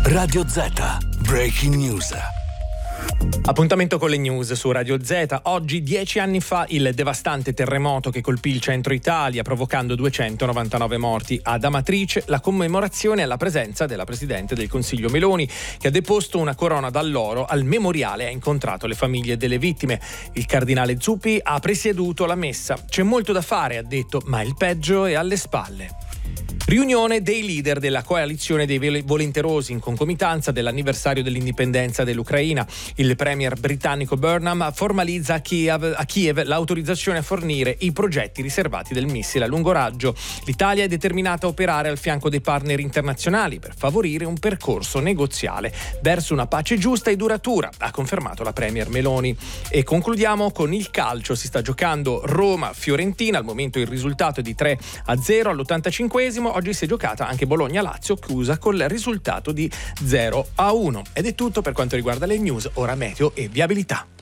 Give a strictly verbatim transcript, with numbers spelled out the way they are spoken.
Radio Z, Breaking News. Appuntamento con le news su Radio Z. Oggi, dieci anni fa, il devastante terremoto che colpì il centro Italia, provocando duecentonovantanove morti. Ad Amatrice, la commemorazione alla presenza della Presidente del Consiglio Meloni, che ha deposto una corona d'alloro al memoriale e ha incontrato le famiglie delle vittime. Il cardinale Zuppi ha presieduto la messa. C'è molto da fare, ha detto, ma il peggio è alle spalle. Riunione dei leader della coalizione dei volenterosi in concomitanza dell'anniversario dell'indipendenza dell'Ucraina. Il premier britannico Burnham formalizza a Kiev, a Kiev l'autorizzazione a fornire i progetti riservati del missile a lungo raggio. L'Italia è determinata a operare al fianco dei partner internazionali per favorire un percorso negoziale verso una pace giusta e duratura, ha confermato la premier Meloni. E concludiamo con il calcio. Si sta giocando Roma-Fiorentina, al momento il risultato è di tre a zero all'ottantacinquesimo. Oggi si è giocata anche Bologna-Lazio, chiusa col risultato di zero a uno. Ed è tutto per quanto riguarda le news, ora meteo e viabilità.